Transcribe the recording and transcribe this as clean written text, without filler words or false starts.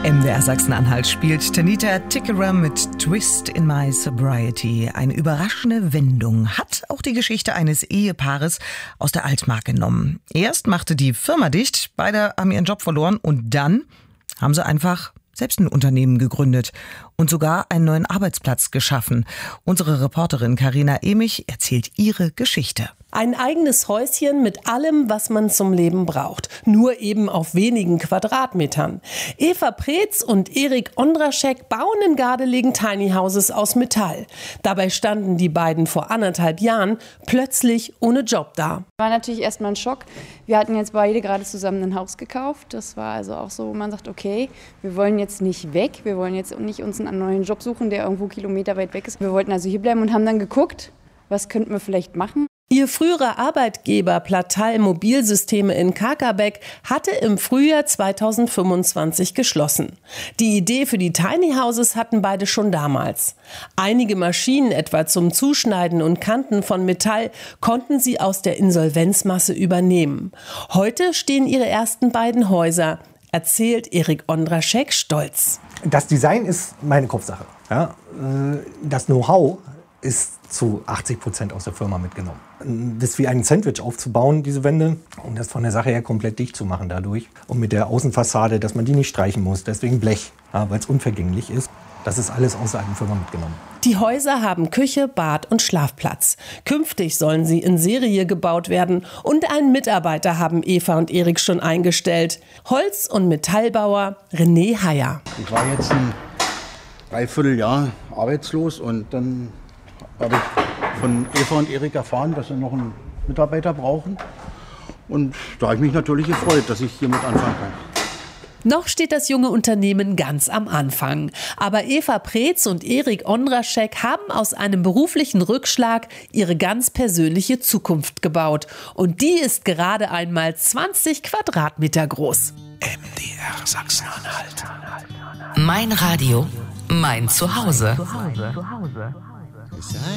MDR Sachsen-Anhalt spielt Tanita Tikaram mit Twist in My Sobriety. Eine überraschende Wendung hat auch die Geschichte eines Ehepaares aus der Altmark genommen. Erst machte die Firma dicht, beide haben ihren Job verloren und dann haben sie einfach selbst ein Unternehmen gegründet und sogar einen neuen Arbeitsplatz geschaffen. Unsere Reporterin Carina Emich erzählt ihre Geschichte. Ein eigenes Häuschen mit allem, was man zum Leben braucht. Nur eben auf wenigen Quadratmetern. Eva Preetz und Erik Ondraschek bauen in Gardelegen Tiny Houses aus Metall. Dabei standen die beiden vor 1,5 Jahren plötzlich ohne Job da. War natürlich erstmal ein Schock. Wir hatten jetzt beide gerade zusammen ein Haus gekauft. Das war also auch so, wo man sagt, okay, wir wollen jetzt nicht weg. Wir wollen jetzt nicht uns einen neuen Job suchen, der irgendwo kilometerweit weg ist. Wir wollten also hier bleiben und haben dann geguckt, was könnten wir vielleicht machen. Ihr früherer Arbeitgeber Platal Mobilsysteme in Kakabeck hatte im Frühjahr 2025 geschlossen. Die Idee für die Tiny Houses hatten beide schon damals. Einige Maschinen, etwa zum Zuschneiden und Kanten von Metall, konnten sie aus der Insolvenzmasse übernehmen. Heute stehen ihre ersten beiden Häuser, erzählt Erik Ondraschek stolz. Das Design ist meine Kopfsache. Ja, das Know-how ist zu 80% aus der Firma mitgenommen. Das ist wie ein Sandwich aufzubauen, diese Wände, und das von der Sache her komplett dicht zu machen dadurch. Und mit der Außenfassade, dass man die nicht streichen muss, deswegen Blech, ja, weil es unvergänglich ist. Das ist alles aus der alten Firma mitgenommen. Die Häuser haben Küche, Bad und Schlafplatz. Künftig sollen sie in Serie gebaut werden und einen Mitarbeiter haben Eva und Erik schon eingestellt. Holz- und Metallbauer René Heyer. Ich war jetzt ein Dreivierteljahr arbeitslos und dann habe ich von Eva und Erik erfahren, dass sie noch einen Mitarbeiter brauchen. Und da habe ich mich natürlich gefreut, dass ich hiermit anfangen kann. Noch steht das junge Unternehmen ganz am Anfang. Aber Eva Preetz und Erik Ondraschek haben aus einem beruflichen Rückschlag ihre ganz persönliche Zukunft gebaut. Und die ist gerade einmal 20 Quadratmeter groß. MDR Sachsen-Anhalt. Mein Radio, mein Zuhause.